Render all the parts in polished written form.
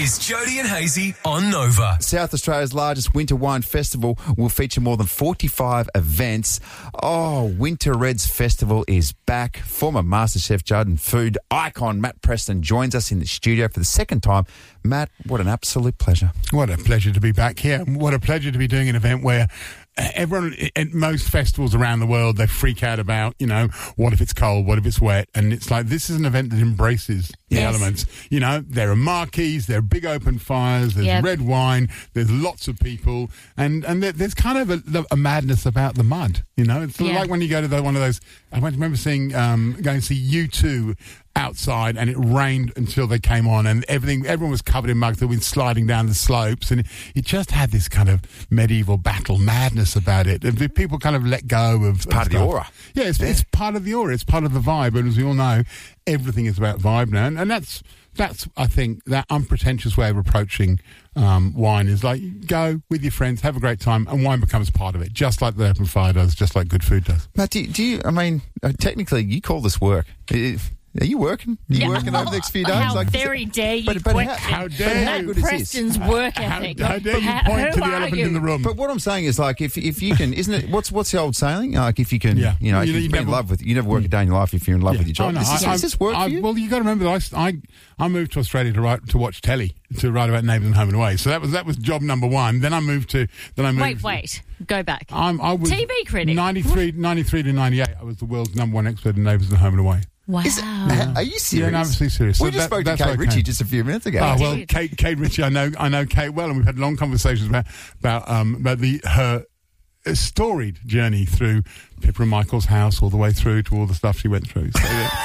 is Jody and Hazy on Nova. South Australia's largest winter wine festival will feature more than 45 events. Oh, Winter Reds Festival is back. Former MasterChef judge and food icon Matt Preston joins us in the studio for the second time. Matt, what an absolute pleasure. What a pleasure to be back here. What a pleasure to be doing an event where everyone at most festivals around the world, they freak out about, what if it's cold, what if it's wet? And it's like, this is an event that embraces the elements. There are marquees, there are big open fires, there's red wine, there's lots of people, and there's kind of a madness about the mud. It's like when you go to one of those, I remember seeing, going to see U2 outside, and it rained until they came on, and everyone was covered in mugs. They've been sliding down the slopes, and it just had this kind of medieval battle madness about it. And people kind of let go of part of the aura. Yeah, it's part of the aura. It's part of the vibe. And as we all know, everything is about vibe now, and that's I think that unpretentious way of approaching wine is like, go with your friends, have a great time, and wine becomes part of it, just like the open fire does, just like good food does. Matt, do you? I mean, technically, you call this work. Are you working? Are you working over the next few days? How very dare you question how dare Matt Preston's work ethic? How dare you point to the elephant in the room? But what I'm saying is, like, if you can, isn't it? What's the old saying? Like, if you can, if you've been in love with, you never work a day in your life if you're in love with your job. Does this work for you? Well, you got to remember that I moved to Australia to watch telly, to write about Neighbours and Home and Away. So that was job number one. Then I moved. Wait, go back. I was TV critic. 93 to 98. I was the world's number one expert in Neighbours and Home and Away. Wow. Are you serious? Yeah, I'm absolutely serious. We just spoke to Kate Ritchie just a few minutes ago. Oh, well, Kate Ritchie, I know Kate well, and we've had long conversations about her storied journey through Pippa and Michael's house all the way through to all the stuff she went through. So,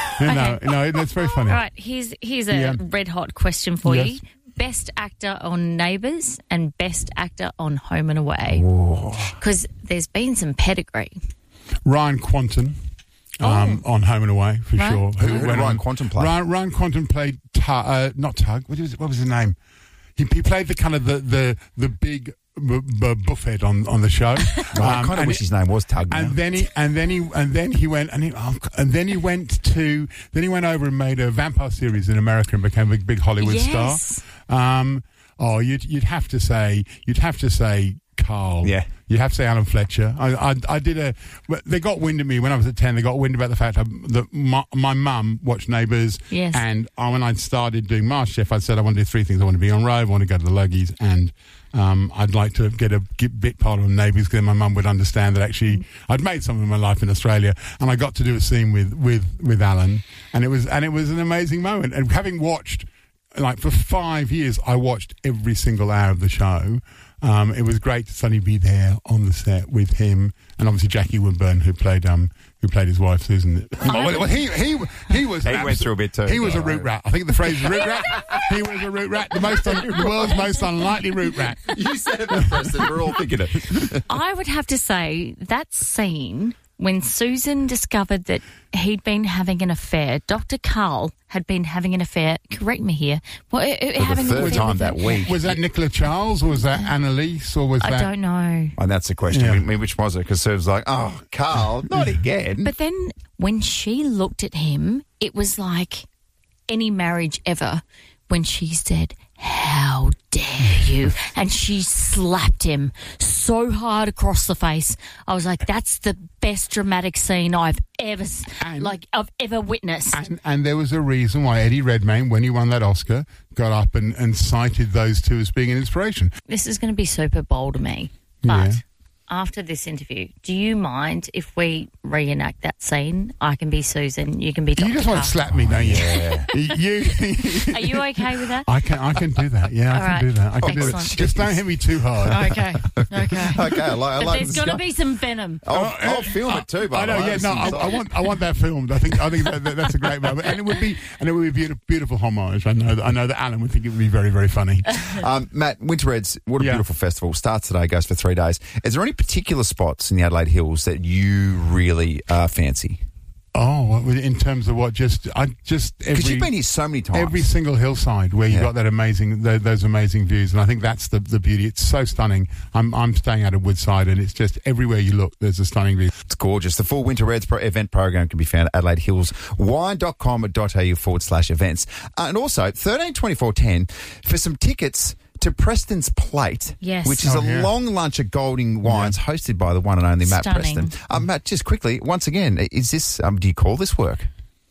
it's very funny. All right, here's a red-hot question for you. Best actor on Neighbours and best actor on Home and Away. Because there's been some pedigree. Ryan Quanten. On Home and Away, for sure. Who did Ryan Quanten play? Ryan Quanten played not Tug. What was his name? He played the kind of the big buffhead on the show. I kind of wish his name was Tug. And then he went over and made a vampire series in America and became a big Hollywood star. You'd have to say Carl. Yeah. You have to say Alan Fletcher. They got wind of me when I was at 10. They got wind about the fact that my mum watched Neighbours. Yes. And when I started doing MasterChef, I said I want to do three things. I want to be on Rove, I want to go to the Luggies, and I'd like to get a bit part on Neighbours, because then my mum would understand that actually I'd made something of my life in Australia, and I got to do a scene with Alan, and it was an amazing moment. And having watched, like, for 5 years, I watched every single hour of the show. It was great to suddenly be there on the set with him, and obviously Jackie Woodburn, who played his wife Susan. He went through a bit too. He was a root rat. I think the phrase is root rat. He was a root rat, the world's most unlikely root rat. You said it, Preston. We're all thinking it. I would have to say that scene when Susan discovered that he'd been having an affair, Dr. Carl had been having an affair. Correct me here. For the third time that week. Was that Nicola Charles, or was that Annalise, or was that... I don't know. And that's the question. Yeah. I mean, which was it? Because Sue was like, oh, Carl, not again. But then when she looked at him, it was like any marriage ever when she said, "How dare you?" And she slapped him so hard across the face. I was like, that's the best dramatic scene I've ever witnessed. And there was a reason why Eddie Redmayne, when he won that Oscar, got up and cited those two as being an inspiration. This is going to be super bold to me, but after this interview, do you mind if we reenact that scene? I can be Susan, you can be Dr. You just want to slap me, don't you? Yeah. Are you okay with that? I can do that. Yeah, I can do that. I can do it. Just don't hit me too hard. Okay. Okay, I like there's got to be some venom. I'll film it too, by the way. I know. I want that filmed. I think that's a great moment, and it would be a beautiful homage. I know that Alan would think it would be very, very funny. Matt, Winter Reds, what a beautiful festival. Starts today, goes for 3 days. Is there any particular spots in the Adelaide Hills that you really fancy? Oh, in terms of what? Just Because you've been here so many times. every single hillside where you got that amazing, those amazing views, and I think that's the beauty. It's so stunning. I'm staying out of Woodside, and it's just everywhere you look, there's a stunning view. It's gorgeous. The full Winter Reds event program can be found at AdelaideHillsWine.com.au/events. And also, 132410 for some tickets to Preston's Plate, Yes. which is a long lunch of Golding wines hosted by the one and only Matt Stunning. Preston. Matt, just quickly, once again, is this, do you call this work?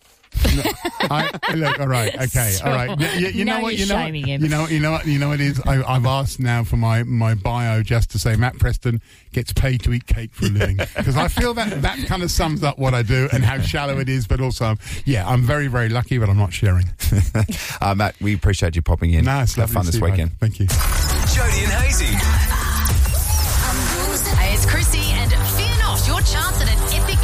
Look, all right, okay, all right. You know Now what? you're shaming him. You know what it is. I've asked now for my bio just to say Matt Preston gets paid to eat cake for a living, because I feel that kind of sums up what I do and how shallow it is. But also, I'm very, very lucky, but I'm not sharing. Matt, we appreciate you popping in. No, it's Have fun lovely to this see you, weekend. mate. Thank you. Jody and Hazy. Hey, it's Chrissy, and fear not, your chance at an epic